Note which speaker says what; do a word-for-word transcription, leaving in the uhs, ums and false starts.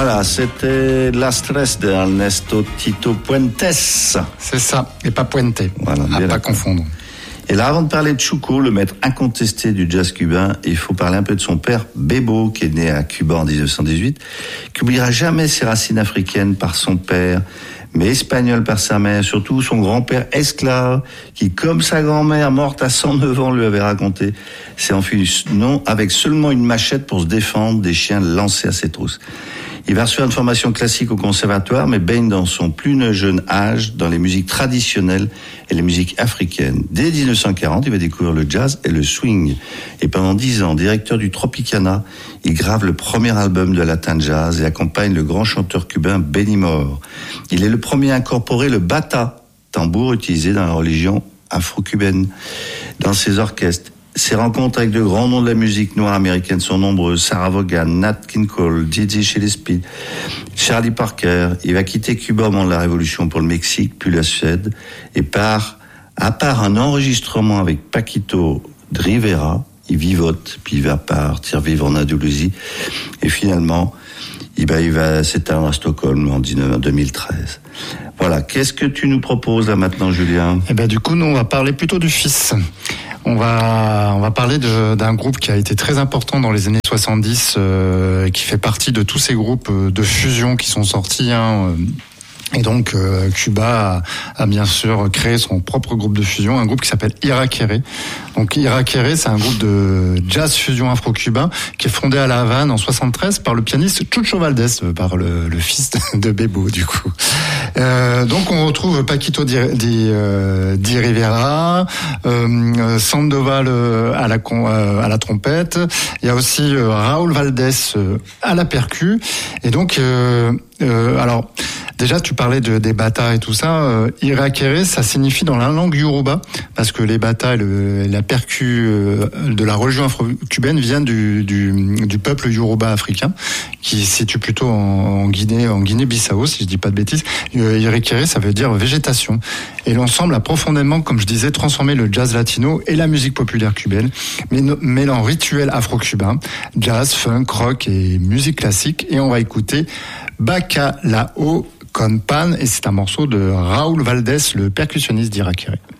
Speaker 1: Voilà, c'était La Stress de Ernesto Tito Puentes.
Speaker 2: C'est ça, et pas Puente,
Speaker 1: voilà,
Speaker 2: à pas confondre.
Speaker 1: Et là, avant de parler de Chuco, le maître incontesté du jazz cubain, il faut parler un peu de son père, Bebo, qui est né à Cuba en dix-neuf cent dix-huit, qui n'oubliera jamais ses racines africaines par son père, mais espagnol par sa mère, surtout son grand-père esclave, qui, comme sa grand-mère, morte à cent neuf ans, lui avait raconté, s'est enfui non avec seulement une machette pour se défendre des chiens lancés à ses trousses. Il va recevoir une formation classique au conservatoire, mais baigne dans son plus jeune âge dans les musiques traditionnelles et les musiques africaines. Dès dix-neuf cent quarante, il va découvrir le jazz et le swing. Et pendant dix ans, directeur du Tropicana, il grave le premier album de Latin Jazz et accompagne le grand chanteur cubain Benny Moore. Il est le premier à incorporer le bata, tambour utilisé dans la religion afro-cubaine, dans ses orchestres. Ses rencontres avec de grands noms de la musique noire américaine sont nombreuses. Sarah Vaughan, Nat King Cole, Dizzy Gillespie, Charlie Parker. Il va quitter Cuba au moment de la Révolution pour le Mexique, puis la Suède. Et part, à part un enregistrement avec Paquito de Rivera, il vivote, puis il va partir vivre en Indonésie. Et finalement, il va, il va s'éteindre à Stockholm en deux mille treize. Voilà. Qu'est-ce que tu nous proposes là maintenant, Julien?
Speaker 2: Eh ben, du coup, nous, on va parler plutôt du fils. On va on va parler de, d'un groupe qui a été très important dans les années soixante-dix, euh, qui fait partie de tous ces groupes de fusion qui sont sortis. Hein, euh, et donc euh, Cuba a, a bien sûr créé son propre groupe de fusion, un groupe qui s'appelle Irakere. Donc Irakere, c'est un groupe de jazz fusion afro-cubain qui est fondé à La Havane en soixante-treize par le pianiste Chucho Valdés, par le, le fils de Bebo du coup. Euh, donc on retrouve Paquito Di, Di, euh, Di Rivera, euh, Sandoval à la euh, à la trompette. Il y a aussi euh, Raúl Valdés euh, à la percu. Et donc euh, euh, alors déjà tu parlais de, des bata et tout ça. Euh, Irakere, ça signifie dans la langue yoruba, parce que les bata et, le, et la percu euh, de la religion afro-cubaine viennent du, du, du peuple yoruba africain, qui se situe plutôt en, en Guinée, en Guinée-Bissau, si je dis pas de bêtises. Euh, Irakere, ça veut dire végétation. Et l'ensemble a profondément, comme je disais, transformé le jazz latino et la musique populaire cubaine, mêlant rituels afro-cubains, jazz, funk, rock et musique classique. Et on va écouter Bacalao con Pan, et c'est un morceau de Raúl Valdés, le percussionniste d'Irakere.